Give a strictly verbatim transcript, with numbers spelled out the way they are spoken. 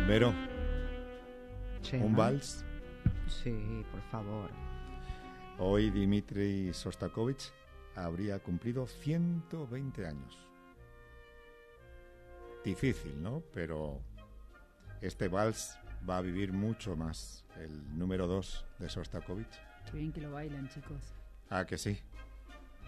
Vero, Chema. ¿un vals? Sí, por favor. Hoy Dmitri Shostakovich habría cumplido ciento veinte años. Difícil, ¿no? Pero este vals va a vivir mucho más. El número dos de Shostakovich. Qué bien que lo bailan, chicos. Ah, que sí.